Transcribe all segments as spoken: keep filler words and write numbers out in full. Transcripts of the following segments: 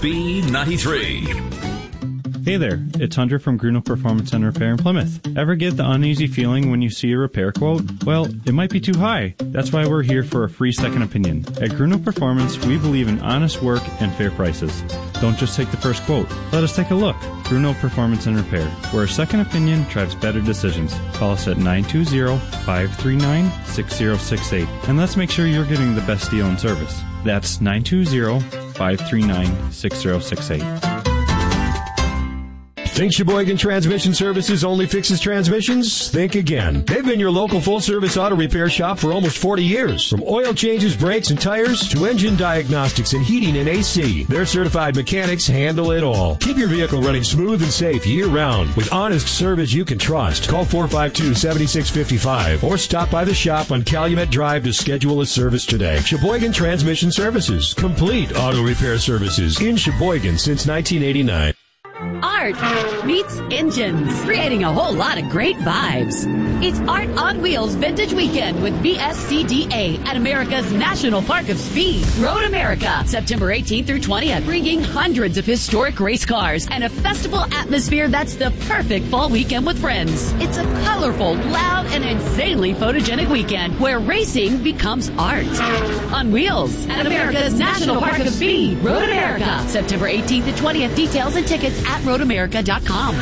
B ninety-three. Hey there, it's Hunter from Gruno Performance and Repair in Plymouth. Ever get the uneasy feeling when you see a repair quote? Well, it might be too high. That's why we're here for a free second opinion. At Gruno Performance, we believe in honest work and fair prices. Don't just take the first quote. Let us take a look. Gruno Performance and Repair, where a second opinion drives better decisions. Call us at nine two zero, five three nine, six zero six eight, and let's make sure you're getting the best deal and service. That's nine two zero, five three nine, six zero six eight. Think Sheboygan Transmission Services only fixes transmissions? Think again. They've been your local full-service auto repair shop for almost forty years. From oil changes, brakes, and tires to engine diagnostics and heating and A C, their certified mechanics handle it all. Keep your vehicle running smooth and safe year-round with honest service you can trust. Call four five two, seven six five five or stop by the shop on Calumet Drive to schedule a service today. Sheboygan Transmission Services. Complete auto repair services in Sheboygan since nineteen eighty-nine. Art meets engines, creating a whole lot of great vibes. It's Art on Wheels Vintage Weekend with B S C D A at America's National Park of Speed. Road America, September eighteenth through twentieth, bringing hundreds of historic race cars and a festival atmosphere that's the perfect fall weekend with friends. It's a colorful, loud, and insanely photogenic weekend where racing becomes art. On Wheels at America's National Park of Speed. Road America, September eighteenth to twentieth. Details and tickets at road america dot com.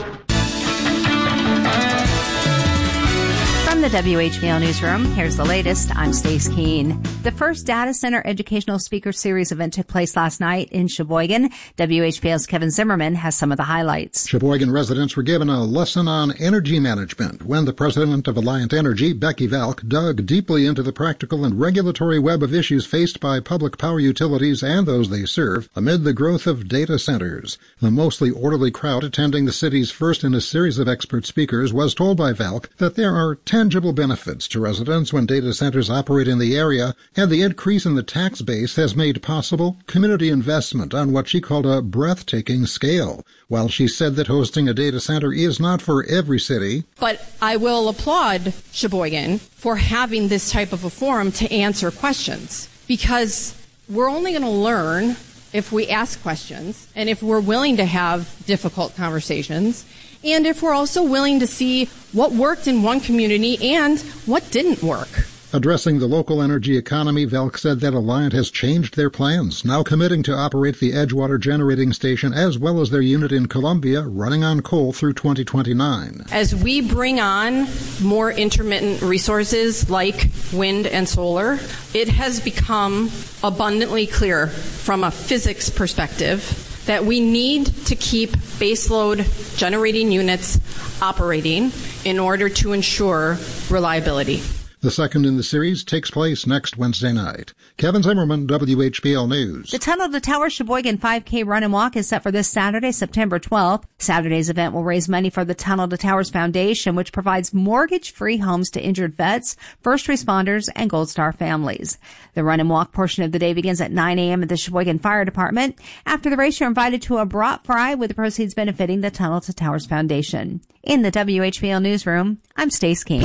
From the W H B L Newsroom, here's the latest. I'm Stace Keene. The first Data Center Educational Speaker Series event took place last night in Sheboygan. W H B L's Kevin Zimmerman has some of the highlights. Sheboygan residents were given a lesson on energy management when the president of Alliant Energy, Becky Valk, dug deeply into the practical and regulatory web of issues faced by public power utilities and those they serve amid the growth of data centers. The mostly orderly crowd attending the city's first in a series of expert speakers was told by Valk that there are tangible benefits to residents when data centers operate in the area, and the increase in the tax base has made possible community investment on what she called a breathtaking scale. While she said that hosting a data center is not for every city. But I will applaud Sheboygan for having this type of a forum to answer questions, because we're only going to learn if we ask questions and if we're willing to have difficult conversations, and if we're also willing to see what worked in one community and what didn't work. Addressing the local energy economy, Valk said that Alliant has changed their plans, now committing to operate the Edgewater Generating Station as well as their unit in Columbia, running on coal through twenty twenty-nine. As we bring on more intermittent resources like wind and solar, it has become abundantly clear from a physics perspective that we need to keep baseload generating units operating in order to ensure reliability. The second in the series takes place next Wednesday night. Kevin Zimmerman, W H B L News. The Tunnel to Towers Sheboygan five K Run and Walk is set for this Saturday, September twelfth. Saturday's event will raise money for the Tunnel to Towers Foundation, which provides mortgage-free homes to injured vets, first responders, and Gold Star families. The Run and Walk portion of the day begins at nine a.m. at the Sheboygan Fire Department. After the race, you're invited to a brat fry with the proceeds benefiting the Tunnel to Towers Foundation. In the W H B L Newsroom, I'm Stace Keene.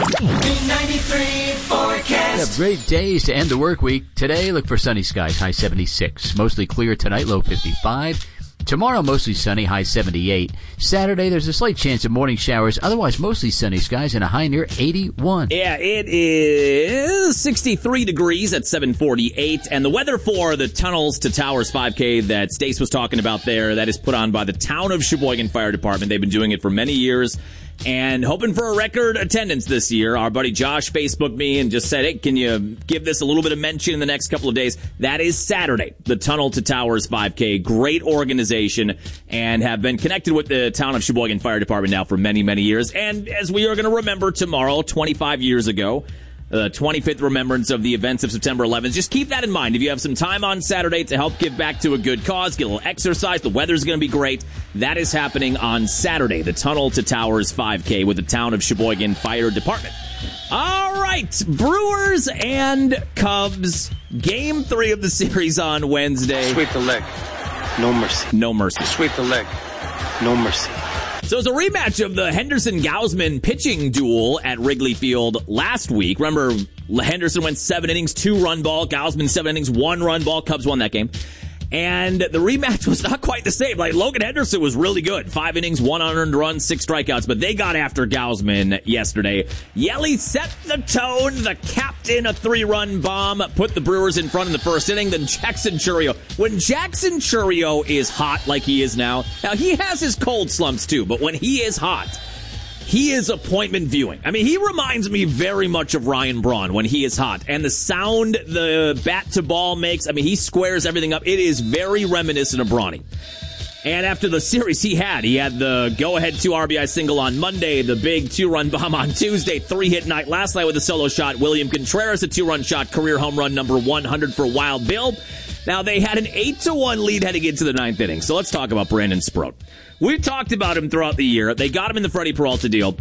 Have great days to end the work week. Today, look for sunny skies, high seventy-six. Mostly clear tonight, low fifty-five. Tomorrow, mostly sunny, high seventy-eight. Saturday, there's a slight chance of morning showers. Otherwise, mostly sunny skies and a high near eighty-one. Yeah, it is sixty-three degrees at seven forty-eight. And the weather for the Tunnels to Towers five K that Stace was talking about there, that is put on by the Town of Sheboygan Fire Department. They've been doing it for many years and hoping for a record attendance this year. Our buddy Josh Facebooked me and just said, hey, can you give this a little bit of mention in the next couple of days? That is Saturday, the Tunnel to Towers five K. Great organization, and have been connected with the Town of Sheboygan Fire Department now for many, many years. And as we are going to remember tomorrow, twenty-five years ago, the twenty-fifth remembrance of the events of September eleventh. Just keep that in mind. If you have some time on Saturday to help give back to a good cause, get a little exercise, the weather's going to be great. That is happening on Saturday, the Tunnel to Towers five K with the Town of Sheboygan Fire Department. All right, Brewers and Cubs, game three of the series on Wednesday. Sweep the leg. No mercy. No mercy. Sweep the leg. No mercy. So it's a rematch of the Henderson-Gausman pitching duel at Wrigley Field last week. Remember, Henderson went seven innings, two-run ball. Gausman, seven innings, one-run ball. Cubs won that game. And the rematch was not quite the same. Like, Logan Henderson was really good. Five innings, one unearned run, six strikeouts. But they got after Gausman yesterday. Yelly set the tone. The captain, a three-run bomb, put the Brewers in front in the first inning. Then Jackson Chourio. When Jackson Chourio is hot like he is now, now he has his cold slumps too, but when he is hot, he is appointment viewing. I mean, he reminds me very much of Ryan Braun when he is hot. And the sound the bat to ball makes, I mean, he squares everything up. It is very reminiscent of Brawny. And after the series he had, he had the go-ahead two R B I single on Monday, the big two-run bomb on Tuesday, three-hit night last night with a solo shot. William Contreras, a two-run shot, career home run number one hundred for Wild Bill. Now, they had an eight to one lead heading into the ninth inning. So let's talk about Brandon Sproat. We've talked about him throughout the year. They got him in the Freddie Peralta deal.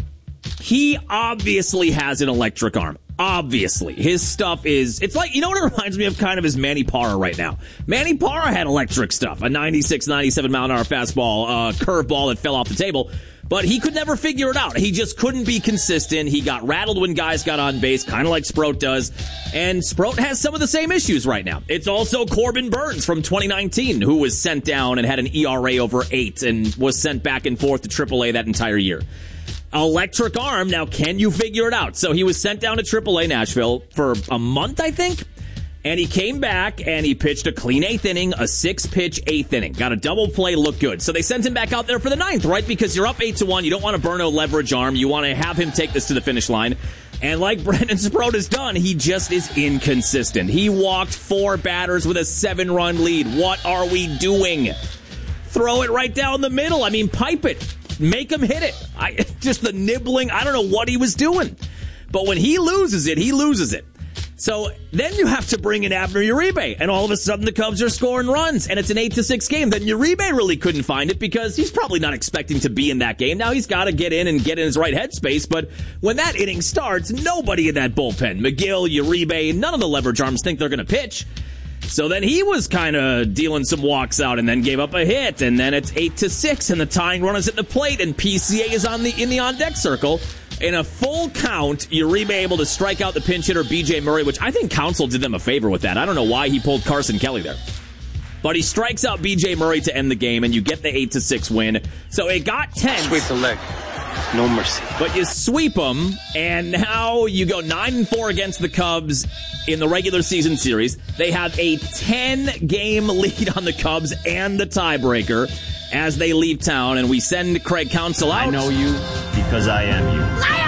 He obviously has an electric arm. Obviously. His stuff is, it's like, you know what it reminds me of? Kind of is Manny Parra right now. Manny Parra had electric stuff. A ninety-six, ninety-seven mile an hour fastball, a uh, curveball that fell off the table. But he could never figure it out. He just couldn't be consistent. He got rattled when guys got on base, kind of like Sproat does. And Sproat has some of the same issues right now. It's also Corbin Burns from twenty nineteen, who was sent down and had an E R A over eight and was sent back and forth to triple A that entire year. Electric arm. Now, can you figure it out? So he was sent down to triple A Nashville for a month, I think. And he came back and he pitched a clean eighth inning, a six-pitch eighth inning. Got a double play, looked good. So they sent him back out there for the ninth, right? Because you're up eight to one. You don't want to burn a leverage arm. You want to have him take this to the finish line. And like Brandon Sproat has done, he just is inconsistent. He walked four batters with a seven-run lead. What are we doing? Throw it right down the middle. I mean, pipe it. Make him hit it. I, just the nibbling. I don't know what he was doing. But when he loses it, he loses it. So then you have to bring in Abner Uribe, and all of a sudden the Cubs are scoring runs, and it's an eight to six game. Then Uribe really couldn't find it because he's probably not expecting to be in that game. Now he's got to get in and get in his right headspace, but when that inning starts, nobody in that bullpen, McGill, Uribe, none of the leverage arms think they're going to pitch. So then he was kind of dealing some walks out and then gave up a hit, and then it's eight to six, and the tying run is at the plate, and P C A is on the in the on-deck circle. In a full count, Uribe able to strike out the pinch hitter B J Murray, which I think Counsell did them a favor with that. I don't know why he pulled Carson Kelly there. But he strikes out B J Murray to end the game, and you get the eight to six win. So it got tense. Sweep the leg. No mercy. But you sweep them, and now you go nine and four against the Cubs in the regular season series. They have a ten-game lead on the Cubs and the tiebreaker as they leave town, and we send Craig Counsell out. I know you because I am you.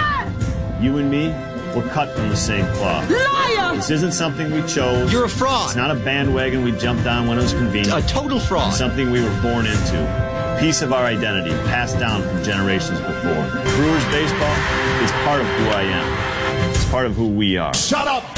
Liar! You and me, we're cut from the same cloth. Liar! This isn't something we chose. You're a fraud. It's not a bandwagon we jumped on when it was convenient. A total fraud. It's something we were born into. Piece of our identity, passed down from generations before. Brewers baseball is part of who I am. It's part of who we are. Shut up!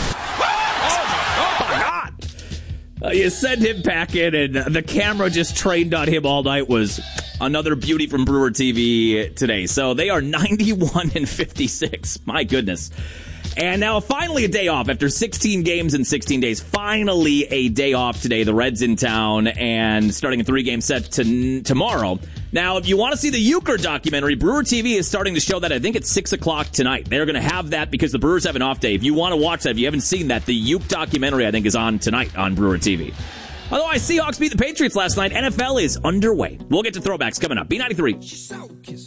Oh, my God! Uh, you send him back in, and the camera just trained on him all night. Was another beauty from Brewer T V today. So they are ninety-one and fifty-six. My goodness. And now finally a day off after sixteen games in sixteen days. Finally a day off today. The Reds in town and starting a three-game set to n- tomorrow. Now, if you want to see the Euchre documentary, Brewer T V is starting to show that. I think it's six o'clock tonight. They're going to have that because the Brewers have an off day. If you want to watch that, if you haven't seen that, the Euchre documentary, I think, is on tonight on Brewer T V. Otherwise, Seahawks beat the Patriots last night. N F L is underway. We'll get to throwbacks coming up. B ninety-three.